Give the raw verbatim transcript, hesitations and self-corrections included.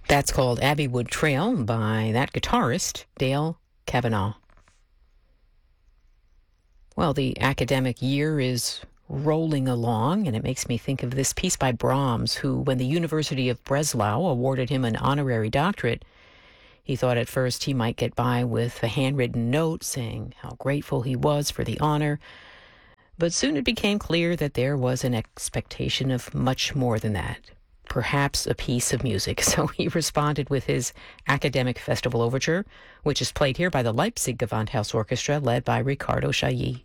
That's called Abbey Wood Trail by that guitarist, Dale Kavanaugh. Well, the academic year is rolling along, and it makes me think of this piece by Brahms, who, when the University of Breslau awarded him an honorary doctorate, he thought at first he might get by with a handwritten note saying how grateful he was for the honor. But soon it became clear that there was an expectation of much more than that, perhaps a piece of music. So he responded with his academic festival overture, which is played here by the Leipzig Gewandhaus Orchestra, led by Riccardo Chailly.